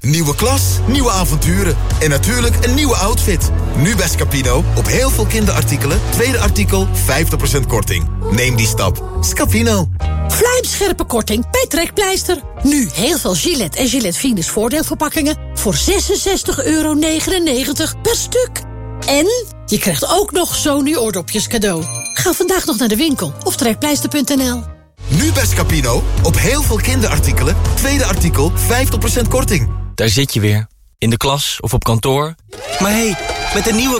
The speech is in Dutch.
Nieuwe klas, nieuwe avonturen. En natuurlijk een nieuwe outfit. Nu bij Scapino. Op heel veel kinderartikelen. Tweede artikel 50% korting. Neem die stap. Scapino. Vlijmscherpe korting bij Trekpleister. Nu heel veel Gillette en Gillette Venus voordeelverpakkingen voor €66,99 per stuk. En je krijgt ook nog Sony oordopjes cadeau. Ga vandaag nog naar de winkel of trekpleister.nl. Nu bij Scapino. Op heel veel kinderartikelen. Tweede artikel 50% korting. Daar zit je weer. In de klas of op kantoor. Maar hé, met een nieuwe